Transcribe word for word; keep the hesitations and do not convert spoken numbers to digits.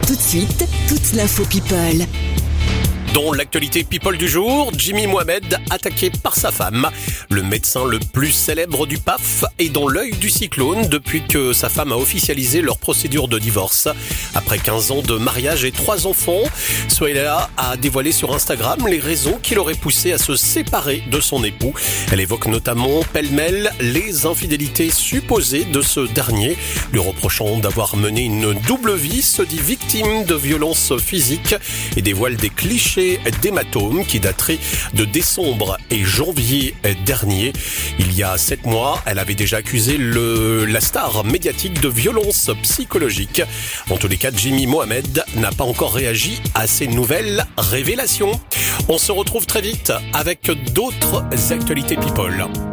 Tout de suite, toute l'info People. Dans l'actualité People du jour, Jimmy Mohamed attaqué par sa femme. Le médecin le plus célèbre du P A F est dans l'œil du cyclone depuis que sa femme a officialisé leur procédure de divorce. Après quinze ans de mariage et trois enfants, Souheila a dévoilé sur Instagram les raisons qui l'auraient poussé à se séparer de son époux. Elle évoque notamment pêle-mêle les infidélités supposées de ce dernier, lui reprochant d'avoir mené une double vie, se dit victime de violences physiques et dévoile des clichés d'hématomes qui dateraient de décembre et janvier dernier. Il y a sept mois, elle avait déjà accusé le, la star médiatique de violence psychologique. En tous les cas, Jimmy Mohamed n'a pas encore réagi à ces nouvelles révélations. On se retrouve très vite avec d'autres actualités People.